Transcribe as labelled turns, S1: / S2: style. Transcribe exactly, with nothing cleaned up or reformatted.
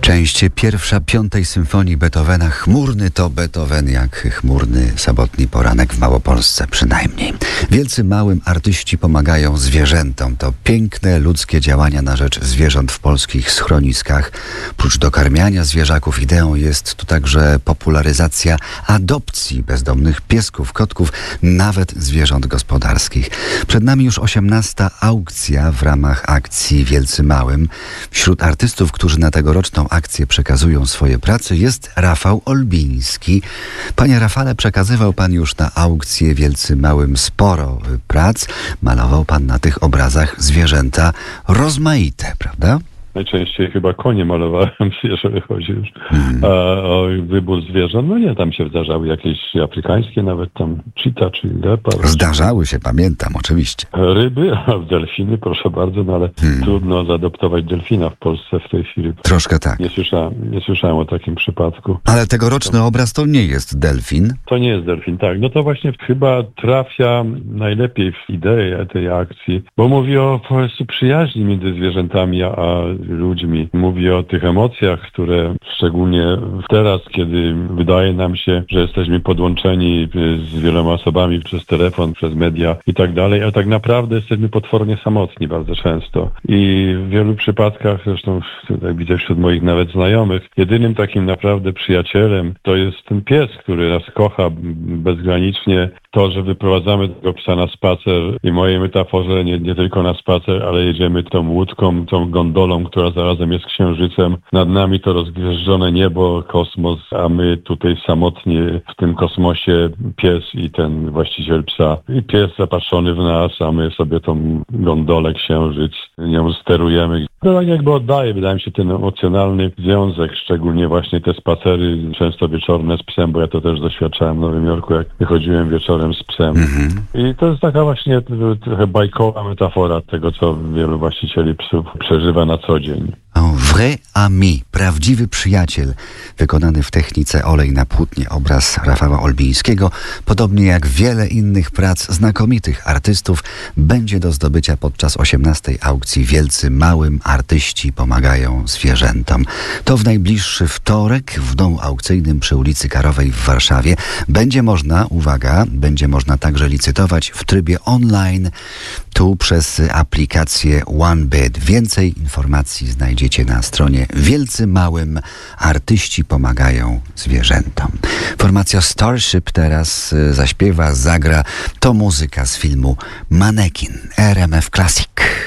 S1: Część pierwsza piątej symfonii Beethovena. Chmurny to Beethoven, jak chmurny sobotni poranek w Małopolsce przynajmniej. Wielcy małym artyści pomagają zwierzętom. To piękne ludzkie działania na rzecz zwierząt w polskich schroniskach. Prócz dokarmiania zwierzaków ideą jest tu także popularyzacja adopcji bezdomnych piesków, kotków, nawet zwierząt gospodarskich. Przed nami już osiemnasta aukcja w ramach akcji Wielcy Małym. Wśród artystów, którzy na tegoroczną akcję przekazują swoje prace, jest Rafał Olbiński. Panie Rafale, przekazywał pan już na aukcję Wielcy Małym sporo prac. Malował pan na tych obrazach zwierzęta rozmaite, prawda?
S2: Najczęściej chyba konie malowałem, jeżeli chodzi już hmm. a, o wybór zwierząt. No nie, tam się zdarzały jakieś afrykańskie, nawet tam cheetah czy leopard.
S1: Zdarzały się, pamiętam, oczywiście.
S2: Ryby, a delfiny, proszę bardzo, no ale hmm. trudno zaadoptować delfina w Polsce w tej chwili.
S1: Troszkę tak.
S2: Nie słyszałem, nie słyszałem o takim przypadku.
S1: Ale tegoroczny to... obraz to nie jest delfin?
S2: To nie jest delfin, tak. No to właśnie chyba trafia najlepiej w ideę tej akcji, bo mówi o po prostu przyjaźni między zwierzętami a ludźmi. Mówi o tych emocjach, które szczególnie teraz, kiedy wydaje nam się, że jesteśmy podłączeni z wieloma osobami przez telefon, przez media i tak dalej, a tak naprawdę jesteśmy potwornie samotni bardzo często. I w wielu przypadkach, zresztą tutaj widzę wśród moich nawet znajomych, jedynym takim naprawdę przyjacielem to jest ten pies, który nas kocha bezgranicznie. To, że wyprowadzamy tego psa na spacer i mojej metaforze nie, nie tylko na spacer, ale jedziemy tą łódką, tą gondolą, która zarazem jest księżycem. Nad nami to rozgwieżdżone niebo, kosmos, a my tutaj samotnie w tym kosmosie, pies i ten właściciel psa. I pies zapatrzony w nas, a my sobie tą gondolę, księżyc, nią sterujemy. No tak jakby oddaje, wydaje mi się, ten emocjonalny związek, szczególnie właśnie te spacery, często wieczorne z psem, bo ja to też doświadczałem w Nowym Jorku, jak wychodziłem wieczorem z psem. Mm-hmm. I to jest taka właśnie trochę bajkowa metafora tego, co wielu właścicieli psów przeżywa na co dzień.
S1: Un vrai ami, prawdziwy przyjaciel, wykonany w technice olej na płótnie obraz Rafała Olbińskiego, podobnie jak wiele innych prac znakomitych artystów, będzie do zdobycia podczas osiemnastej aukcji Wielcy Małym artyści pomagają zwierzętom. To w najbliższy wtorek w domu aukcyjnym przy ulicy Karowej w Warszawie. Będzie można, uwaga, będzie można także licytować w trybie online, tu przez aplikację OneBid. Więcej informacji znajdziecie na stronie Wielcy Małym artyści pomagają zwierzętom. Formacja Starship teraz zaśpiewa, zagra. To muzyka z filmu Manekin, R M F Classic.